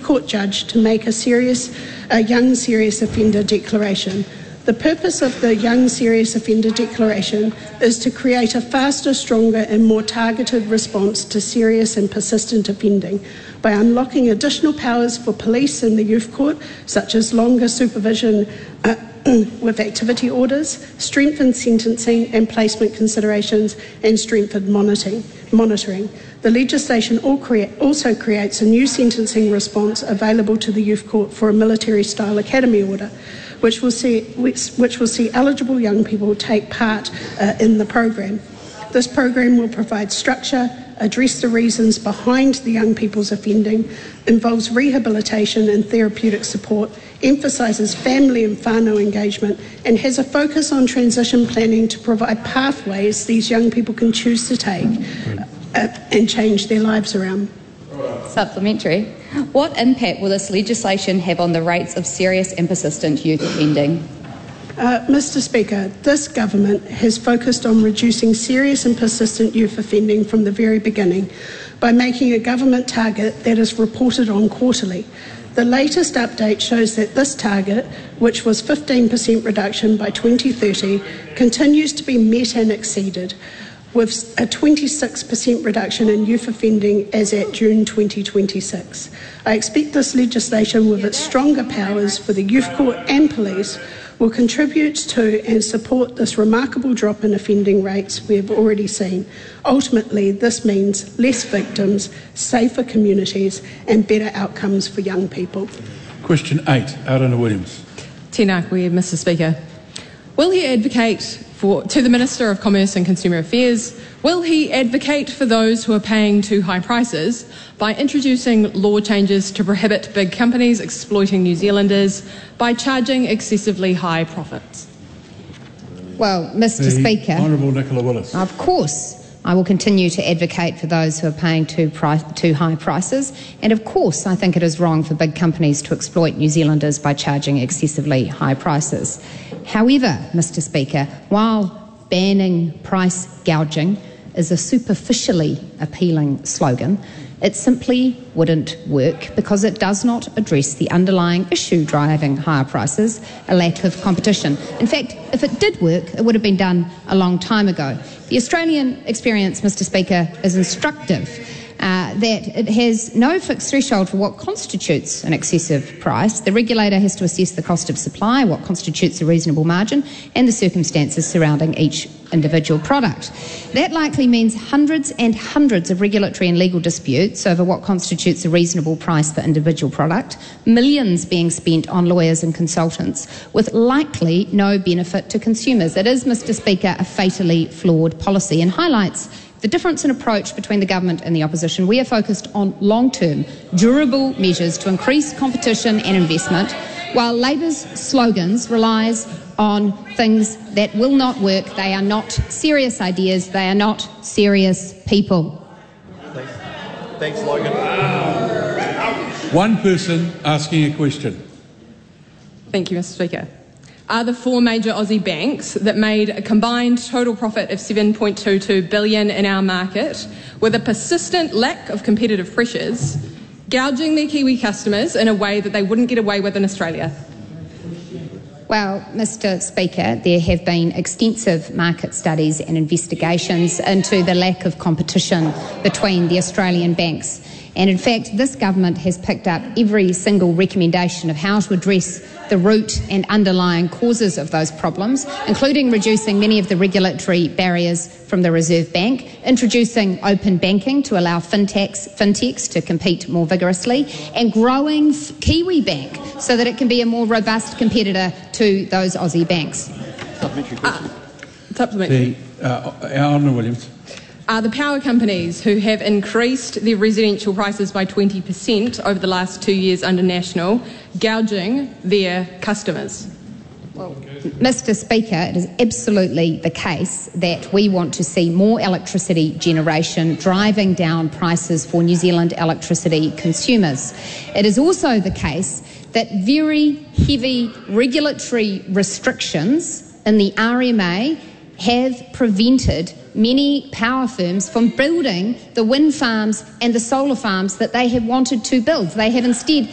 Court judge to make a young serious offender declaration. The purpose of the Young Serious Offender Declaration is to create a faster, stronger and more targeted response to serious and persistent offending by unlocking additional powers for police in the Youth Court, such as longer supervision with activity orders, strengthened sentencing and placement considerations, and strengthened monitoring. The legislation also creates a new sentencing response available to the Youth Court for a military-style academy order, which will see eligible young people take part in the program. This program will provide structure, address the reasons behind the young people's offending, involves rehabilitation and therapeutic support, emphasises family and whānau engagement, and has a focus on transition planning to provide pathways these young people can choose to take and change their lives around. Supplementary. What impact will this legislation have on the rates of serious and persistent youth offending? Mr. Speaker, this government has focused on reducing serious and persistent youth offending from the very beginning by making a government target that is reported on quarterly. The latest update shows that this target, which was 15% reduction by 2030, continues to be met and exceeded, with a 26% reduction in youth offending as at June 2026. I expect this legislation, with its stronger powers for the Youth Court and police, will contribute to and support this remarkable drop in offending rates we have already seen. Ultimately, this means less victims, safer communities and better outcomes for young people. Question 8, Arana Williams. Tēnā koe, Mr. Speaker. Will he advocate to the Minister of Commerce and Consumer Affairs, will he advocate for those who are paying too high prices by introducing law changes to prohibit big companies exploiting New Zealanders by charging excessively high profits? Well, Mr. Speaker, Honourable Nicola Willis. Of course, I will continue to advocate for those who are paying too high prices, and of course I think it is wrong for big companies to exploit New Zealanders by charging excessively high prices. However, Mr. Speaker, while banning price gouging is a superficially appealing slogan, it simply wouldn't work because it does not address the underlying issue driving higher prices, a lack of competition. In fact, if it did work, it would have been done a long time ago. The Australian experience, Mr. Speaker, is instructive. That it has no fixed threshold for what constitutes an excessive price. The regulator has to assess the cost of supply, what constitutes a reasonable margin, and the circumstances surrounding each individual product. That likely means hundreds and hundreds of regulatory and legal disputes over what constitutes a reasonable price for individual product, millions being spent on lawyers and consultants, with likely no benefit to consumers. It is, Mr. Speaker, a fatally flawed policy and highlights the difference in approach between the government and the opposition. We are focused on long-term, durable measures to increase competition and investment, while Labor's slogans relies on things that will not work. They are not serious ideas. They are not serious people. Thanks, Logan. One person asking a question. Thank you, Mr. Speaker. Are the four major Aussie banks that made a combined total profit of $7.22 billion in our market, with a persistent lack of competitive pressures, gouging their Kiwi customers in a way that they wouldn't get away with in Australia? Well, Mr. Speaker, there have been extensive market studies and investigations into the lack of competition between the Australian banks. And in fact, this government has picked up every single recommendation of how to address the root and underlying causes of those problems, including reducing many of the regulatory barriers from the Reserve Bank, introducing open banking to allow fintechs to compete more vigorously, and growing Kiwi Bank so that it can be a more robust competitor to those Aussie banks. Supplementary. Arana Williams. Are the power companies who have increased their residential prices by 20% over the last 2 years under National gouging their customers? Well, Mr. Speaker, it is absolutely the case that we want to see more electricity generation driving down prices for New Zealand electricity consumers. It is also the case that very heavy regulatory restrictions in the RMA have prevented many power firms from building the wind farms and the solar farms that they have wanted to build. They have instead